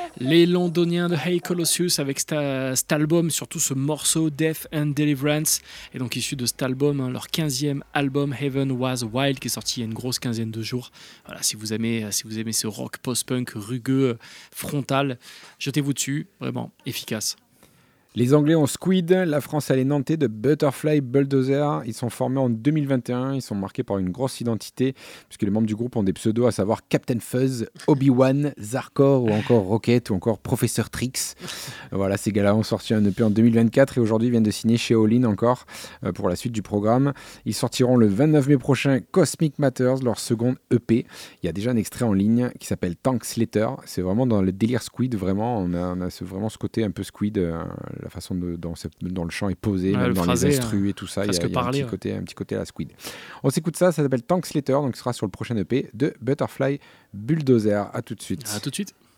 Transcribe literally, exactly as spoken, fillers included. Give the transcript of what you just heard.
Les Londoniens de Hey Colossus avec sta- cet album, surtout ce morceau Death and Deliverance, et donc issu de cet album, hein, leur quinzième album Heaven Was Wild, qui est sorti il y a une grosse quinzaine de jours. Voilà, si vous aimez, si vous aimez ce rock post-punk rugueux, frontal, jetez-vous dessus, vraiment efficace. Les Anglais ont Squid, la France a les Nantais de Butterfly Bulldozer. Ils sont formés en deux mille vingt et un, ils sont marqués par une grosse identité, puisque les membres du groupe ont des pseudos, à savoir Captain Fuzz, Obi-Wan, Zarkor ou encore Rocket ou encore Professeur Trix. Voilà, ces gars-là ont sorti un E P en deux mille vingt-quatre et aujourd'hui viennent de signer chez All In encore euh, pour la suite du programme. Ils sortiront le vingt-neuf mai prochain Cosmic Matters, leur second E P. Il y a déjà un extrait en ligne qui s'appelle Tank Slater. C'est vraiment dans le délire Squid, vraiment. On a, on a ce, vraiment ce côté un peu Squid. Euh, la façon de, dont, dont le chant est posé, Ouais, même dans phrasé, les instrus et tout ça, il y a, il y a parler, un, petit ouais. côté, un petit côté à la Squid. On s'écoute ça, ça s'appelle Tank Slater, donc ce sera sur le prochain E P de Butterfly Bulldozer. À tout de suite. À tout de suite.